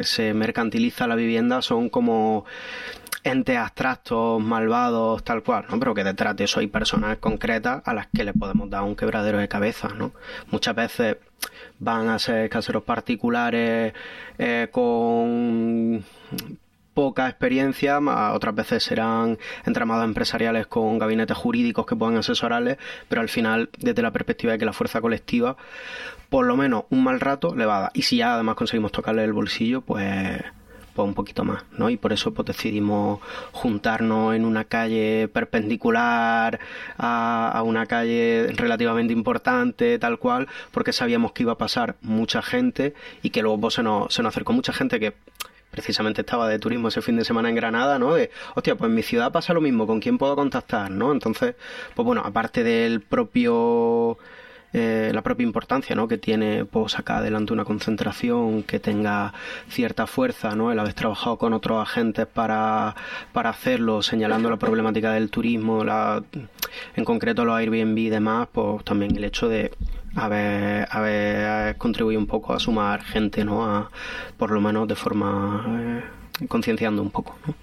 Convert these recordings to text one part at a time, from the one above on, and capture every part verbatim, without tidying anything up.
se mercantiliza la vivienda son como entes abstractos, malvados, tal cual, ¿no? Pero que detrás de eso hay personas concretas a las que le podemos dar un quebradero de cabeza, ¿no? Muchas veces van a ser caseros particulares eh, con poca experiencia, otras veces serán entramados empresariales con gabinetes jurídicos que puedan asesorarles, pero al final, desde la perspectiva de que la fuerza colectiva, por lo menos un mal rato le va a dar. Y si ya además conseguimos tocarle el bolsillo, pues... pues un poquito más, ¿no? Y por eso pues decidimos juntarnos en una calle perpendicular a, a una calle relativamente importante, tal cual, porque sabíamos que iba a pasar mucha gente y que luego pues, se nos, se nos acercó mucha gente que precisamente estaba de turismo ese fin de semana en Granada, ¿no? De, hostia, pues en mi ciudad pasa lo mismo, ¿con quién puedo contactar, no? Entonces, pues bueno, aparte del propio... Eh, la propia importancia, ¿no? que tiene pues, sacar adelante una concentración que tenga cierta fuerza, ¿no? el haber trabajado con otros agentes para, para hacerlo, señalando la problemática del turismo, la, en concreto los Airbnb y demás, pues también el hecho de haber, haber contribuido un poco a sumar gente, ¿no? a, por lo menos de forma eh, concienciando un poco, ¿no?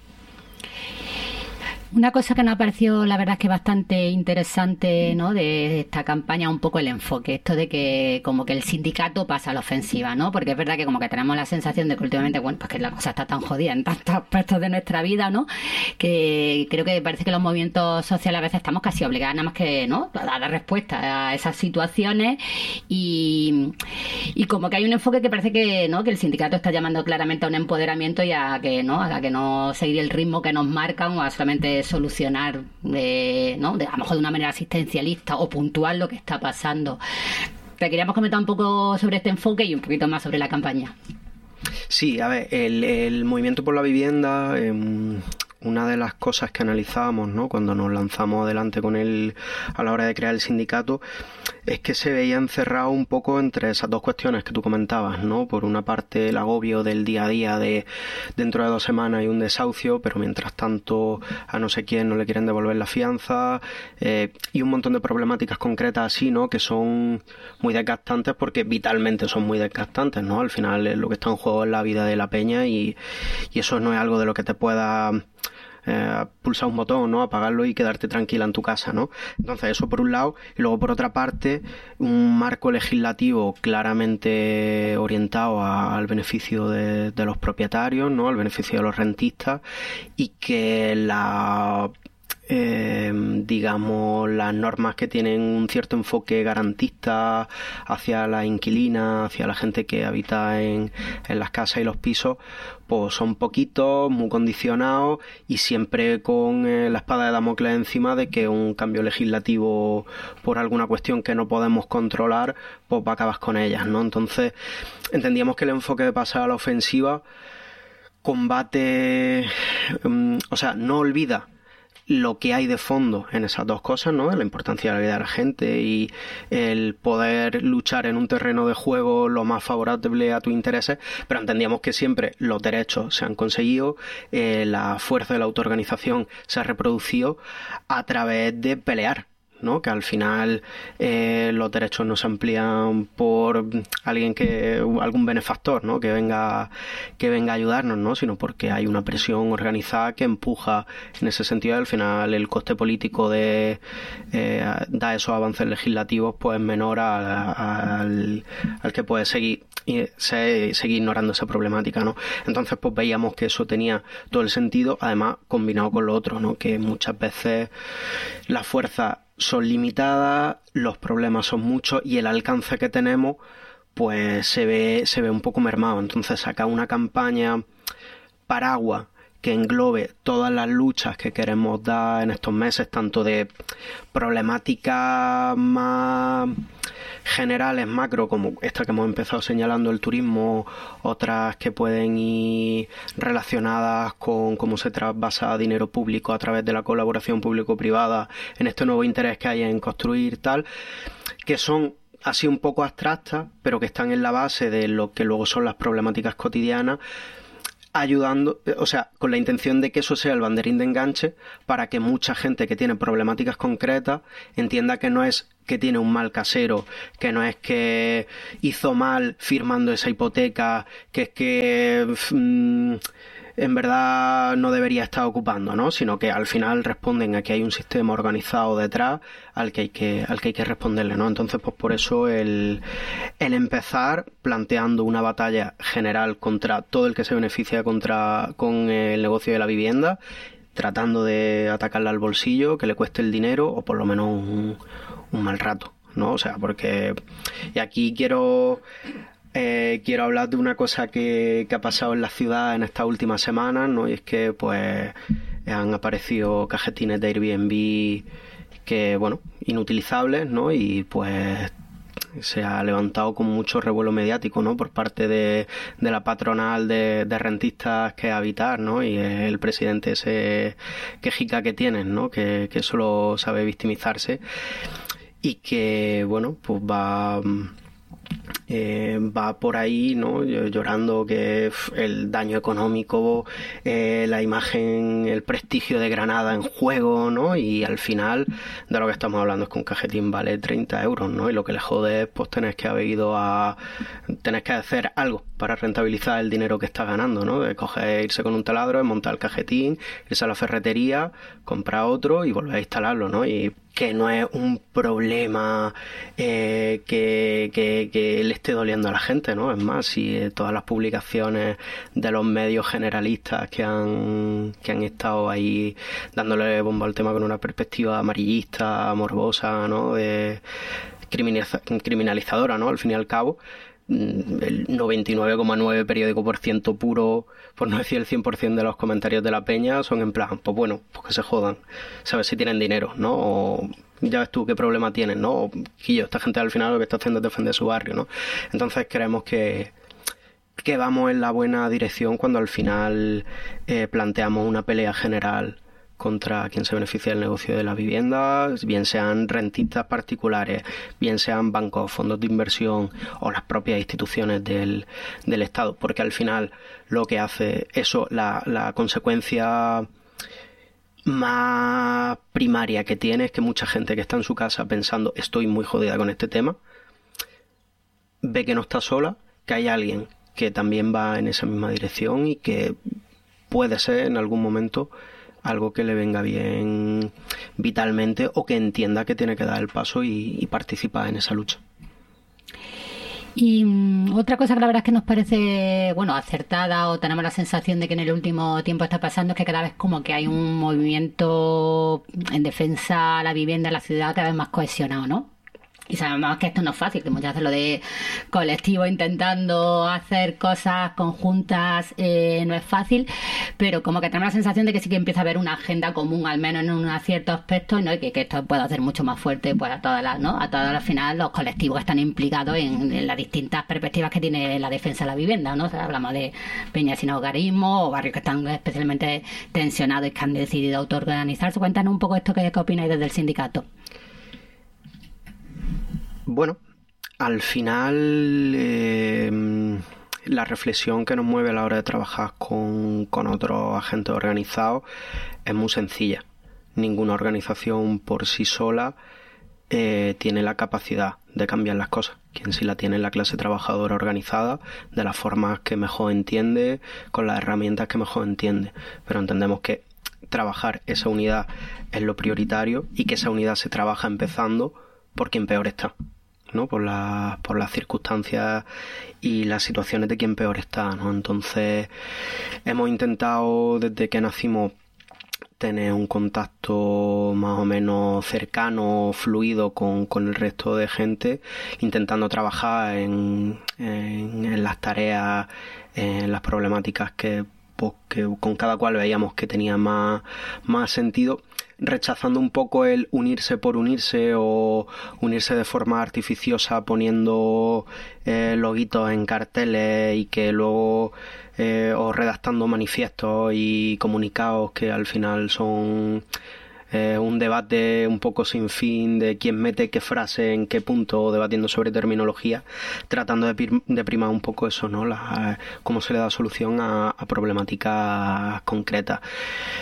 Una cosa que nos ha parecido, la verdad, es que bastante interesante, ¿no? De esta campaña, un poco el enfoque, esto de que como que el sindicato pasa a la ofensiva, ¿no? Porque es verdad que como que tenemos la sensación de que últimamente, bueno, pues que la cosa está tan jodida en tantos aspectos de nuestra vida, ¿no? Que creo que parece que los movimientos sociales a veces estamos casi obligados nada más que, ¿no? A dar respuesta a esas situaciones y, y como que hay un enfoque que parece que, ¿no? Que el sindicato está llamando claramente a un empoderamiento y a que, ¿no? A que no seguir el ritmo que nos marcan o a solamente solucionar de, ¿no? de, a lo mejor de una manera asistencialista o puntual lo que está pasando. Te queríamos comentar un poco sobre este enfoque y un poquito más sobre la campaña. Sí, a ver, el, el movimiento por la vivienda, eh, una de las cosas que analizábamos, ¿no? cuando nos lanzamos adelante con él a la hora de crear el sindicato, es que se veía encerrado un poco entre esas dos cuestiones que tú comentabas, ¿no? Por una parte el agobio del día a día de dentro de dos semanas hay un desahucio, pero mientras tanto a no sé quién no le quieren devolver la fianza, eh, y un montón de problemáticas concretas así, ¿no? Que son muy desgastantes porque vitalmente son muy desgastantes, ¿no? Al final lo que está en juego es la vida de la peña y, y eso no es algo de lo que te pueda... Eh, pulsar un botón, ¿no? Apagarlo y quedarte tranquila en tu casa, ¿no? Entonces eso por un lado, y luego por otra parte un marco legislativo claramente orientado a, al beneficio de, de los propietarios, ¿no? Al beneficio de los rentistas y que la Eh, digamos las normas que tienen un cierto enfoque garantista hacia la inquilina, hacia la gente que habita en, en las casas y los pisos, pues son poquitos, muy condicionados y siempre con eh, la espada de Damocles encima de que un cambio legislativo por alguna cuestión que no podemos controlar pues va a acabar con ellas, ¿no? Entonces entendíamos que el enfoque de pasar a la ofensiva combate, um, o sea, no olvida lo que hay de fondo en esas dos cosas, ¿no? La importancia de la vida de la gente y el poder luchar en un terreno de juego lo más favorable a tus intereses, pero entendíamos que siempre los derechos se han conseguido, eh, la fuerza de la autoorganización se ha reproducido a través de pelear, ¿no? Que al final eh, los derechos no se amplían por alguien que algún benefactor, ¿no? que venga que venga a ayudarnos, ¿no? Sino porque hay una presión organizada que empuja en ese sentido. Al final el coste político de eh, dar esos avances legislativos pues es menor a, a, al, al que puede seguir y se, seguir ignorando esa problemática, ¿no? Entonces pues veíamos que eso tenía todo el sentido, además combinado con lo otro, ¿no? Que muchas veces la fuerza son limitadas, los problemas son muchos y el alcance que tenemos pues se ve se ve un poco mermado. Entonces sacar una campaña paraguas que englobe todas las luchas que queremos dar en estos meses, tanto de problemáticas más generales, macro, como esta que hemos empezado señalando, el turismo, otras que pueden ir relacionadas con cómo se trasvasa dinero público a través de la colaboración público-privada en este nuevo interés que hay en construir tal, que son así un poco abstractas, pero que están en la base de lo que luego son las problemáticas cotidianas, ayudando, o sea, con la intención de que eso sea el banderín de enganche para que mucha gente que tiene problemáticas concretas entienda que no es que tiene un mal casero, que no es que hizo mal firmando esa hipoteca, que es que mmm, en verdad no debería estar ocupando, ¿no? Sino que al final responden a que hay un sistema organizado detrás al que hay que, al que hay que responderle, ¿no? Entonces, pues por eso el, el empezar planteando una batalla general contra todo el que se beneficia contra, con el negocio de la vivienda, tratando de atacarle al bolsillo, que le cueste el dinero o por lo menos un, un mal rato, ¿no? O sea, porque... Y aquí quiero... Eh, quiero hablar de una cosa que, que ha pasado en la ciudad en estas últimas semanas, ¿no? Y es que pues han aparecido cajetines de Airbnb que, bueno, inutilizables, ¿no? Y pues se ha levantado con mucho revuelo mediático, ¿no? Por parte de, de la patronal de, de rentistas que es Habitar, ¿no? Y el presidente ese quejica que tienen, ¿no? Que, que solo sabe victimizarse y que, bueno, pues va... Eh, va por ahí, ¿no? Llorando que el daño económico, eh, la imagen, el prestigio de Granada en juego, ¿no? Y al final de lo que estamos hablando es que un cajetín vale treinta euros, ¿no? Y lo que le jode es pues tener que haber ido a tener que hacer algo para rentabilizar el dinero que está ganando, ¿no? De coger, irse con un taladro, montar el cajetín, irse a la ferretería, comprar otro y volver a instalarlo, ¿no? Y que no es un problema eh, que, que, que le esté doliendo a la gente, ¿no? Es más, si eh, todas las publicaciones de los medios generalistas que han que han estado ahí dándole bomba al tema con una perspectiva amarillista, morbosa, ¿no? De criminalizadora, ¿no? Al fin y al cabo, el noventa y nueve coma nueve periódico por ciento puro, por no decir el cien por ciento de los comentarios de la peña son en plan, pues bueno, pues que se jodan, sabes si tienen dinero, ¿no? O ya ves tú qué problema tienen, ¿no? O, Quillo, esta gente al final lo que está haciendo es defender su barrio, ¿no? Entonces creemos que que vamos en la buena dirección cuando al final eh, planteamos una pelea general contra quien se beneficia del negocio de la vivienda, bien sean rentistas particulares, bien sean bancos, fondos de inversión o las propias instituciones del, del Estado, porque al final lo que hace eso, la, la consecuencia más primaria que tiene es que mucha gente que está en su casa pensando estoy muy jodida con este tema, ve que no está sola, que hay alguien que también va en esa misma dirección y que puede ser en algún momento algo que le venga bien vitalmente o que entienda que tiene que dar el paso y, y participar en esa lucha. Y um, otra cosa que la verdad es que nos parece, bueno, acertada o tenemos la sensación de que en el último tiempo está pasando es que cada vez como que hay un movimiento en defensa de la vivienda en la ciudad cada vez más cohesionado, ¿no? Y sabemos que esto no es fácil, que muchas veces lo de colectivo intentando hacer cosas conjuntas eh, no es fácil, pero como que tenemos la sensación de que sí que empieza a haber una agenda común, al menos en un cierto aspecto, ¿no? Y que, que esto puede hacer mucho más fuerte pues a todas las, ¿no? A todas al final los colectivos que están implicados en, en las distintas perspectivas que tiene la defensa de la vivienda, ¿no? O sea, hablamos de peñas sin hogarismo o barrios que están especialmente tensionados y que han decidido autoorganizarse. Cuéntanos un poco esto que, que opináis desde el sindicato. Bueno, al final eh, la reflexión que nos mueve a la hora de trabajar con, con otros agentes organizados es muy sencilla. Ninguna organización por sí sola eh, tiene la capacidad de cambiar las cosas. Quien sí la tiene es la clase trabajadora organizada, de las formas que mejor entiende, con las herramientas que mejor entiende. Pero entendemos que trabajar esa unidad es lo prioritario y que esa unidad se trabaja empezando por quien peor está, ¿no? Por la, por las circunstancias y las situaciones de quien peor está, ¿no? Entonces hemos intentado desde que nacimos tener un contacto más o menos cercano, fluido con, con el resto de gente, intentando trabajar en, en, en las tareas, en las problemáticas que, pues, que con cada cual veíamos que tenía más, más sentido, rechazando un poco el unirse por unirse o unirse de forma artificiosa poniendo eh, loguitos en carteles y que luego eh, o redactando manifiestos y comunicados que al final son eh, un debate un poco sin fin de quién mete qué frase en qué punto, debatiendo sobre terminología, tratando de, pir- de primar un poco eso, ¿no? La, cómo se le da solución a, a problemáticas concretas.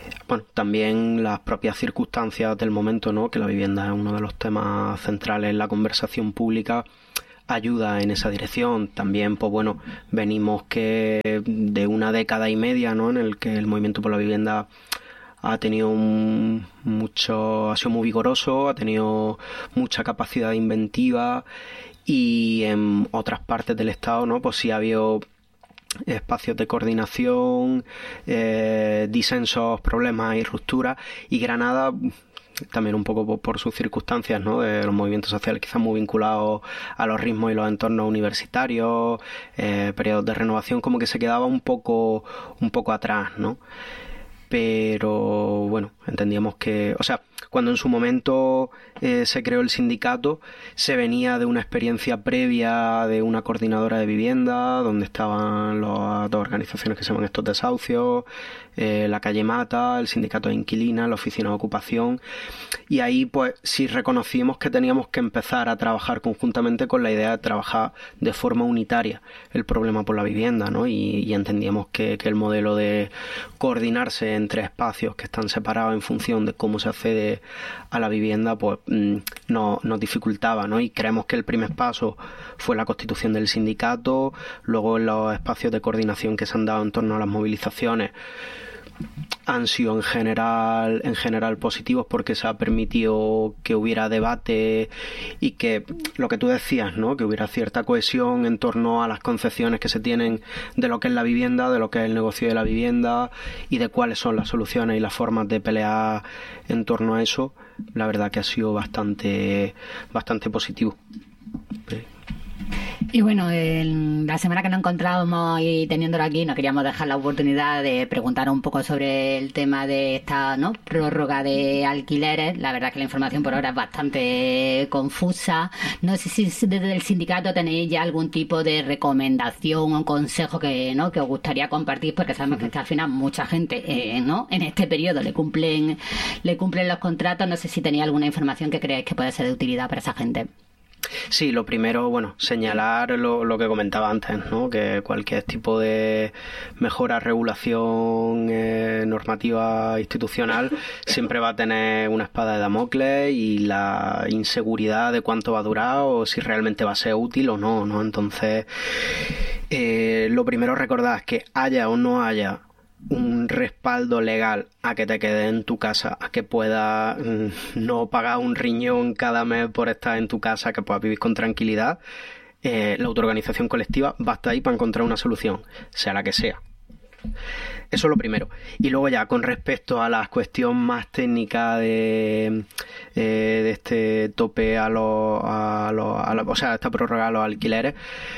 Bueno, también las propias circunstancias del momento, ¿no? Que la vivienda es uno de los temas centrales en la conversación pública, ayuda en esa dirección. También, pues bueno, venimos que de una década y media, ¿no? En el que el movimiento por la vivienda ha tenido un, mucho, ha sido muy vigoroso, ha tenido mucha capacidad inventiva, y en otras partes del Estado, ¿no? Pues sí ha habido espacios de coordinación, eh, disensos, problemas y rupturas, y Granada también un poco por, por sus circunstancias, ¿no? De los movimientos sociales quizás muy vinculados a los ritmos y los entornos universitarios, eh, periodos de renovación, como que se quedaba un poco un poco atrás, ¿no? Pero bueno, entendíamos que, o sea, cuando en su momento eh, se creó el sindicato, se venía de una experiencia previa de una coordinadora de vivienda, donde estaban las dos organizaciones que se llaman estos desahucios, eh, la calle Mata, el sindicato de inquilinas, la oficina de ocupación, y ahí pues sí reconocimos que teníamos que empezar a trabajar conjuntamente con la idea de trabajar de forma unitaria el problema por la vivienda, ¿no? Y, y entendíamos que, que el modelo de coordinarse entre espacios que están separados en función de cómo se accede a la vivienda, pues no, nos dificultaba, ¿no? Y creemos que el primer paso fue la constitución del sindicato. Luego los espacios de coordinación que se han dado en torno a las movilizaciones han sido en general en general positivos, porque se ha permitido que hubiera debate y que lo que tú decías, ¿no? Que hubiera cierta cohesión en torno a las concepciones que se tienen de lo que es la vivienda, de lo que es el negocio de la vivienda y de cuáles son las soluciones y las formas de pelear en torno a eso. La verdad que ha sido bastante bastante positivo. Y bueno, en la semana que nos encontrábamos y teniéndolo aquí, no queríamos dejar la oportunidad de preguntar un poco sobre el tema de esta, ¿no?, prórroga de alquileres. La verdad es que la información por ahora es bastante confusa. No sé si desde el sindicato tenéis ya algún tipo de recomendación o consejo que, ¿no?, que os gustaría compartir, porque sabemos que al final mucha gente, eh, ¿no?, en este periodo le cumplen, le cumplen los contratos. No sé si tenéis alguna información que creáis que puede ser de utilidad para esa gente. Sí, lo primero, bueno, señalar lo, lo que comentaba antes, ¿no? Que cualquier tipo de mejora, regulación, eh, normativa institucional siempre va a tener una espada de Damocles y la inseguridad de cuánto va a durar o si realmente va a ser útil o no, ¿no? Entonces, eh, lo primero recordad que haya o no haya un respaldo legal a que te quedes en tu casa, a que puedas mm, no pagar un riñón cada mes por estar en tu casa, que puedas vivir con tranquilidad, eh, la autoorganización colectiva va a estar ahí para encontrar una solución, sea la que sea. Eso es lo primero. Y luego ya con respecto a la cuestión más técnica de, eh, de este tope a los, a los, a los, o sea, esta prórroga a los alquileres,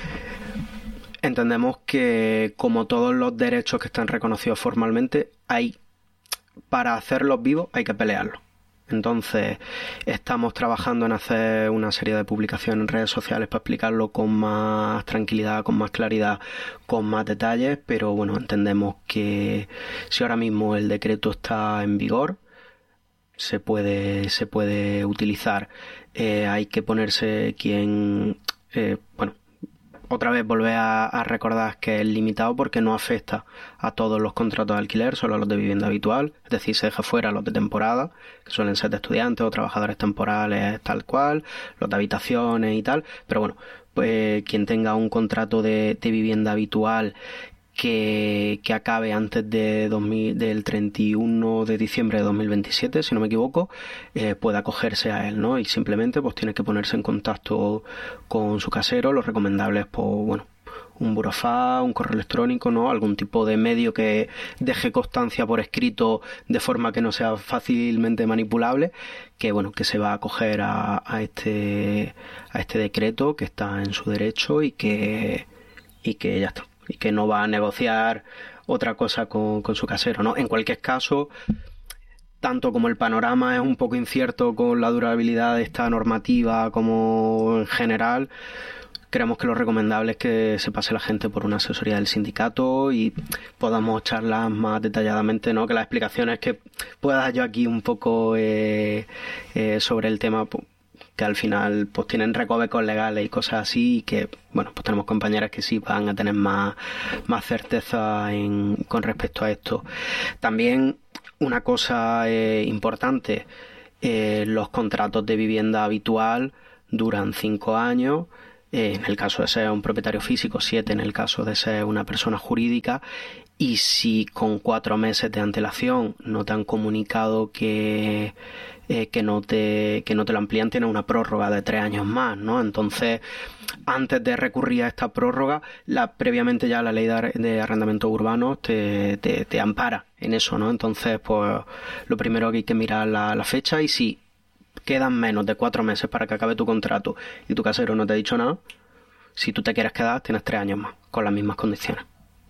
entendemos que, como todos los derechos que están reconocidos formalmente, hay, para hacerlos vivos hay que pelearlos. Entonces, estamos trabajando en hacer una serie de publicaciones en redes sociales para explicarlo con más tranquilidad, con más claridad, con más detalles, pero bueno, entendemos que si ahora mismo el decreto está en vigor, se puede, se puede utilizar. Eh, hay que ponerse quien, eh, bueno, otra vez volver a, a recordar que es limitado porque no afecta a todos los contratos de alquiler, solo a los de vivienda habitual, es decir, se deja fuera los de temporada, que suelen ser de estudiantes o trabajadores temporales tal cual, los de habitaciones y tal, pero bueno, pues quien tenga un contrato de, de vivienda habitual que, que acabe antes de dos mil, del treinta y uno de diciembre de dos mil veintisiete, si no me equivoco, eh, puede acogerse a él, ¿no? Y simplemente pues tiene que ponerse en contacto con su casero. Lo recomendable es, pues, bueno, un burofax, un correo electrónico, ¿no? Algún tipo de medio que deje constancia por escrito de forma que no sea fácilmente manipulable, que bueno, que se va a acoger a, a este a este decreto, que está en su derecho y que y que ya está. Y que no va a negociar otra cosa con, con su casero, ¿no? En cualquier caso, tanto como el panorama es un poco incierto con la durabilidad de esta normativa como en general, creemos que lo recomendable es que se pase la gente por una asesoría del sindicato y podamos charlar más detalladamente, ¿no? Que las explicaciones que pueda dar yo aquí un poco eh, eh, sobre el tema, pues, que al final pues tienen recovecos legales y cosas así, y que bueno, pues tenemos compañeras que sí van a tener más, más certeza en, con respecto a esto. También una cosa eh, importante, eh, los contratos de vivienda habitual duran cinco años. En el caso de ser un propietario físico, siete en el caso de ser una persona jurídica, y si con cuatro meses de antelación no te han comunicado que, eh, que, no te, que no te lo amplían, tienes una prórroga de tres años más, ¿no? Entonces, antes de recurrir a esta prórroga, la, previamente ya la ley de, de arrendamientos urbanos te, te, te ampara en eso, ¿no? Entonces, pues lo primero que hay que mirar la, la fecha, y si quedan menos de cuatro meses para que acabe tu contrato y tu casero no te ha dicho nada, si tú te quieres quedar, tienes tres años más, con las mismas condiciones.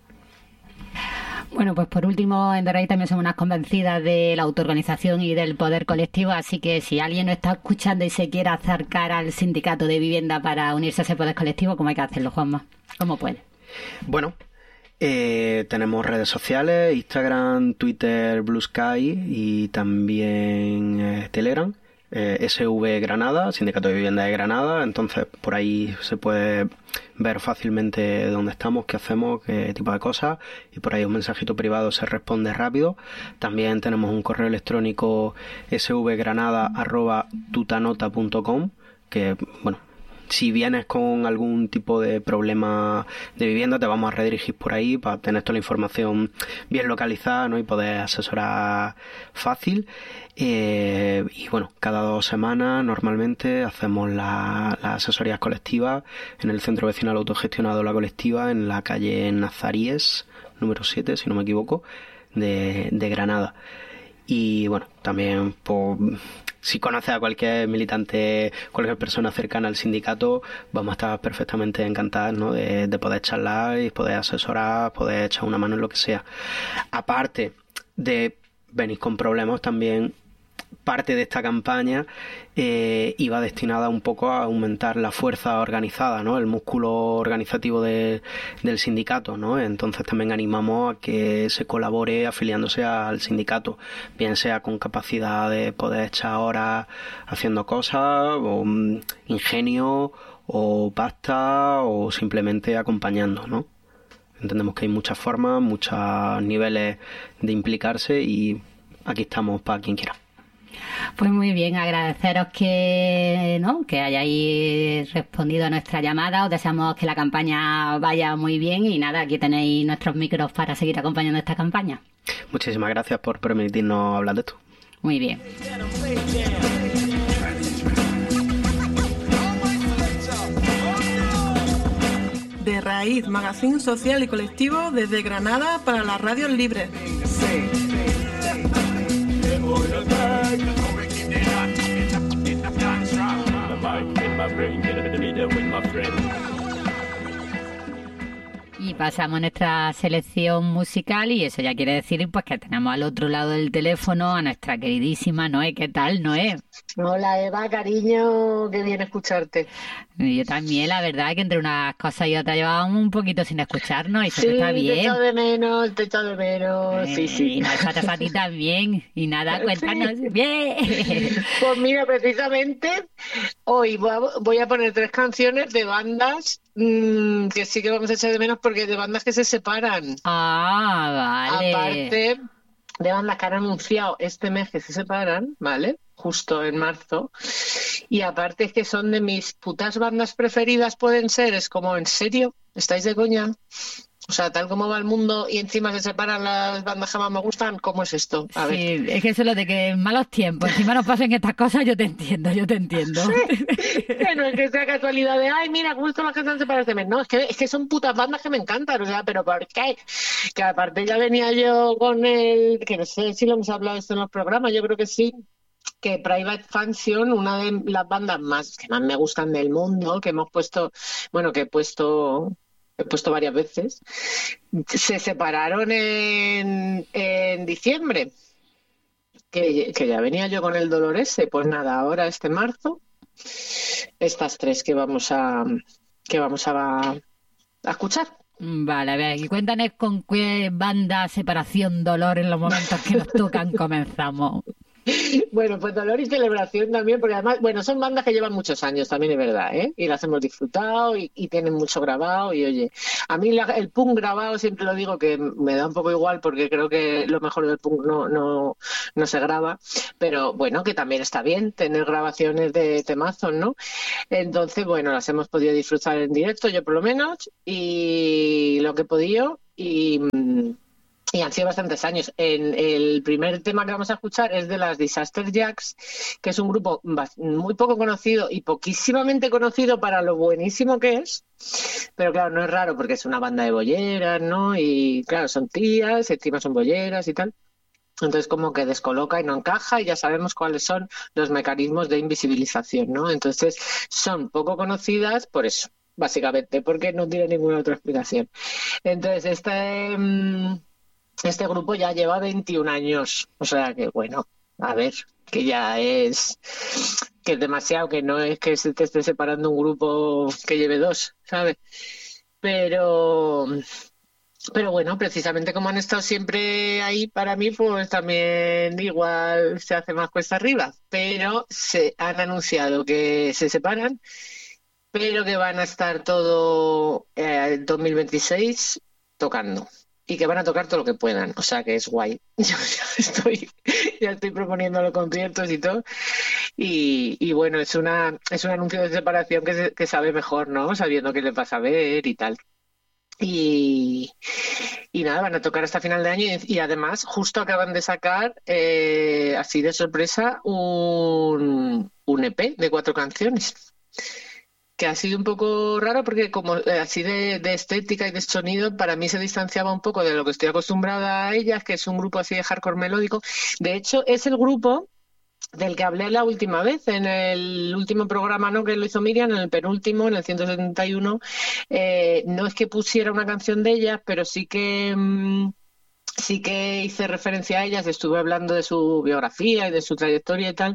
Bueno, pues por último, en Derraíz también somos unas convencidas de la autoorganización y del poder colectivo, así que si alguien nos está escuchando y se quiere acercar al sindicato de vivienda para unirse a ese poder colectivo, ¿cómo hay que hacerlo, Juanma? ¿Cómo puede? Bueno, eh, tenemos redes sociales, Instagram, Twitter, Blue Sky y también eh, Telegram. Eh, S V Granada, Sindicato de Vivienda de Granada, entonces por ahí se puede ver fácilmente dónde estamos, qué hacemos, qué tipo de cosas, y por ahí un mensajito privado se responde rápido. También tenemos un correo electrónico svgranada arroba tutanota punto com, que bueno, si vienes con algún tipo de problema de vivienda, te vamos a redirigir por ahí para tener toda la información bien localizada, ¿no? Y poder asesorar fácil. Eh, y bueno, cada dos semanas normalmente hacemos la- las asesorías colectivas en el Centro Vecinal Autogestionado La Colectiva, en la calle Nazaríes, número siete, si no me equivoco, de, de Granada. Y bueno, también por, si conoces a cualquier militante, cualquier persona cercana al sindicato, vamos a estar perfectamente encantados, ¿no? de, de poder charlar y poder asesorar, poder echar una mano en lo que sea. Aparte de venir con problemas, también parte de esta campaña eh, iba destinada un poco a aumentar la fuerza organizada, ¿no? El músculo organizativo de, del sindicato, ¿no? Entonces también animamos a que se colabore afiliándose al sindicato, bien sea con capacidad de poder echar horas haciendo cosas, o um, ingenio, o pasta, o simplemente acompañando, ¿no? Entendemos que hay muchas formas, muchos niveles de implicarse, y aquí estamos para quien quiera. Pues muy bien, agradeceros que, ¿no? que hayáis respondido a nuestra llamada. Os deseamos que la campaña vaya muy bien, y nada, aquí tenéis nuestros micros para seguir acompañando esta campaña. Muchísimas gracias por permitirnos hablar de esto. Muy bien. De Raíz, magazín social y colectivo desde Granada para las radios libres. Y pasamos a nuestra selección musical, y eso ya quiere decir pues que tenemos al otro lado del teléfono a nuestra queridísima Noé. ¿Qué tal, Noé? Hola Eva, cariño, qué bien escucharte. Yo también, la verdad, que entre unas cosas y otras llevábamos un poquito sin escucharnos, y eso Sí, está te bien. echo de menos, te echo de menos, sí, Eh, sí. Y nosotros a ti también. Y nada, cuéntanos. Sí. Bien. Pues mira, precisamente hoy voy a, voy a poner tres canciones de bandas mmm, que sí que vamos a echar de menos, porque de bandas que se separan. Ah, vale. Aparte de bandas que han anunciado este mes que se separan, ¿vale? Justo en marzo. Y aparte es que son de mis putas bandas preferidas, pueden ser, es como, ¿en serio? ¿Estáis de coña? O sea, tal como va el mundo y encima se separan las bandas que más me gustan, ¿cómo es esto? A ver. Sí, es que eso es lo de que en malos tiempos encima nos pasen estas cosas, yo te entiendo, yo te entiendo. Que no es que sea casualidad de, ay, mira, justo las que se han separado este mes. No, es que, es que son putas bandas que me encantan, o sea, ¿pero por qué? Que aparte ya venía yo con el, que no sé si lo hemos hablado esto en los programas, yo creo que sí, que Private Function, una de las bandas más que más me gustan del mundo, que hemos puesto, bueno, que he puesto... he puesto varias veces, se separaron en, en diciembre, que, que ya venía yo con el dolor ese. Pues nada, ahora este marzo, estas tres que vamos a que vamos a, a escuchar. Vale, a ver, y cuéntanos con qué banda, separación, dolor en los momentos que nos tocan comenzamos. Bueno, pues dolor y celebración también, porque además, bueno, son bandas que llevan muchos años, también es verdad, ¿eh? Y las hemos disfrutado y, y tienen mucho grabado. Y oye, a mí la, el punk grabado siempre lo digo que me da un poco igual porque creo que lo mejor del punk no, no, no se graba, pero bueno, que también está bien tener grabaciones de temazos, ¿no? Entonces, bueno, las hemos podido disfrutar en directo, yo por lo menos, y lo que he podido, y... Y han sido bastantes años. En el primer tema que vamos a escuchar es de las Disaster Jacks, que es un grupo muy poco conocido y poquísimamente conocido para lo buenísimo que es. Pero claro, no es raro porque es una banda de bolleras, ¿no? Y claro, son tías, encima son bolleras y tal. Entonces como que descoloca y no encaja y ya sabemos cuáles son los mecanismos de invisibilización, ¿no? Entonces son poco conocidas por eso, básicamente, porque no tiene ninguna otra explicación. Entonces este... Este grupo ya lleva veintiún años, o sea que bueno, a ver, que ya es que es demasiado, que no es que se te esté separando un grupo que lleve dos, ¿sabes? Pero pero bueno, precisamente como han estado siempre ahí para mí, pues también igual se hace más cuesta arriba, pero se han anunciado que se separan, pero que van a estar todo eh, en dos mil veintiséis tocando. Y que van a tocar todo lo que puedan, o sea que es guay. Yo ya estoy, ya estoy proponiendo los conciertos y todo. Y, y bueno, es una es un anuncio de separación que, se, que sabe mejor, ¿no? Sabiendo qué le pasa a ver y tal. Y, y nada, van a tocar hasta final de año y, y además justo acaban de sacar, eh, así de sorpresa, un, un E P de cuatro canciones. Que ha sido un poco raro porque como eh, así de, de estética y de sonido para mí se distanciaba un poco de lo que estoy acostumbrada a ellas, que es un grupo así de hardcore melódico. De hecho, es el grupo del que hablé la última vez, en el último programa, ¿no?, que lo hizo Miriam, en el penúltimo, en el ciento setenta y uno. Eh, no es que pusiera una canción de ellas, pero sí que... Mmm, sí que hice referencia a ellas, estuve hablando de su biografía y de su trayectoria y tal,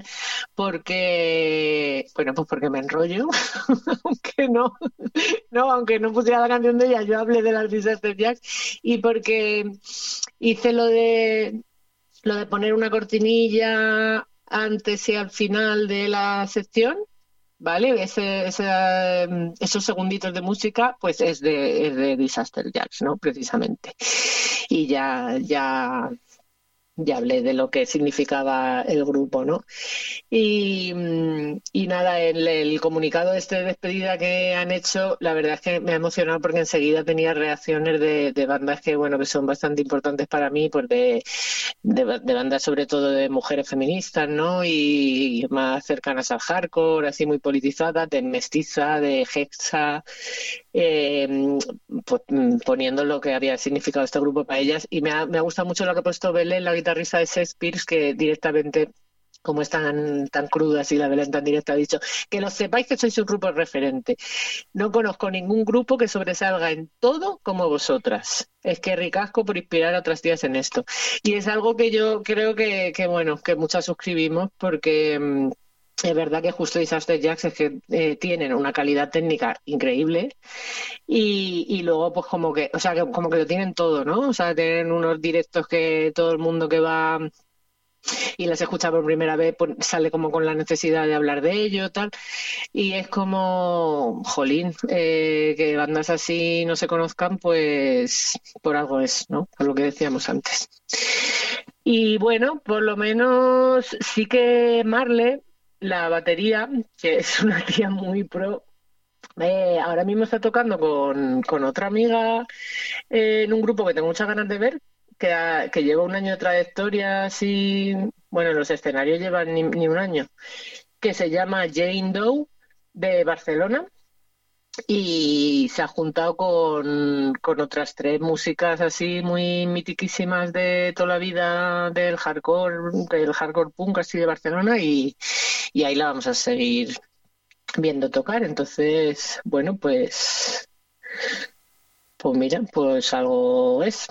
porque, bueno, pues porque me enrollo, aunque no, no, aunque no pusiera la canción de ellas, yo hablé de las Disaster Jacks, y porque hice lo de, lo de poner una cortinilla antes y al final de la sección, ¿vale? Ese, ese, esos segunditos de música, pues es de, es de Disaster Jacks, ¿no? Precisamente. Y ya, ya, ya hablé de lo que significaba el grupo, ¿no? Y, y nada, el, el comunicado este de despedida que han hecho, la verdad es que me ha emocionado porque enseguida tenía reacciones de, de bandas que, bueno, que son bastante importantes para mí, pues de, de, de bandas sobre todo de mujeres feministas, ¿no? Y, y más cercanas al hardcore, así muy politizadas, de Mestiza, de Hexa, eh, pues, poniendo lo que había significado este grupo para ellas. Y me ha, me ha gustado mucho lo que ha puesto Belén, la guitarrista de Shakespeare, que directamente, como es tan, tan cruda, así la Belén tan directa, ha dicho que lo sepáis que sois un grupo referente. No conozco ningún grupo que sobresalga en todo como vosotras. Es que ricasco por inspirar a otras tías en esto. Y es algo que yo creo que, que bueno, que muchas suscribimos porque... Mmm, es verdad que justo Disaster Jacks es que eh, tienen una calidad técnica increíble y, y luego pues como que, o sea, que como que lo tienen todo, ¿no? O sea, tienen unos directos que todo el mundo que va y las escucha por primera vez pues, sale como con la necesidad de hablar de ello, tal, y es como, jolín, eh, que bandas así no se conozcan, pues por algo es, ¿no? Por lo que decíamos antes. Y bueno, por lo menos sí que Marle, la batería, que es una tía muy pro, eh, ahora mismo está tocando con, con otra amiga eh, en un grupo que tengo muchas ganas de ver, que, ha, que lleva un año de trayectoria así, bueno, los escenarios llevan ni, ni un año, que se llama Jane Doe, de Barcelona, y se ha juntado con, con otras tres músicas así muy mitiquísimas de toda la vida del hardcore, del hardcore punk así de Barcelona, y, y ahí la vamos a seguir viendo tocar. Entonces, bueno, pues pues mira, pues algo es.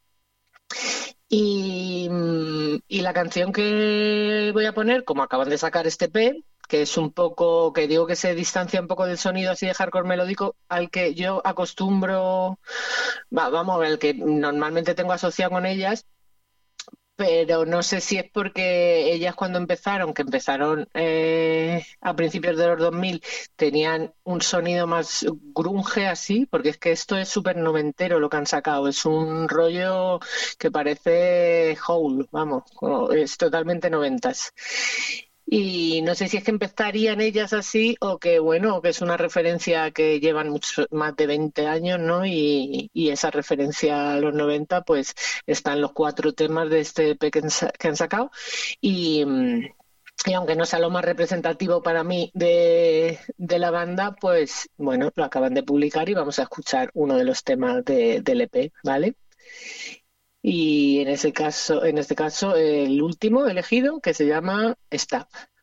Y, y la canción que voy a poner, como acaban de sacar este E P, que es un poco, que digo que se distancia un poco del sonido así de hardcore melódico al que yo acostumbro, va, vamos, el que normalmente tengo asociado con ellas, pero no sé si es porque ellas cuando empezaron, que empezaron eh, a principios de los dos mil, tenían un sonido más grunge así, porque es que esto es súper noventero lo que han sacado, es un rollo que parece Hole, vamos, es totalmente noventas. Y no sé si es que empezarían ellas así o que, bueno, que es una referencia que llevan mucho, más de veinte años, ¿no? Y, y esa referencia a los noventa, pues están los cuatro temas de este E P que han, que han sacado. Y, y aunque no sea lo más representativo para mí de, de la banda, pues bueno, lo acaban de publicar y vamos a escuchar uno de los temas de, del E P, ¿vale? Y en ese caso, en este caso, el último elegido, que se llama Stop.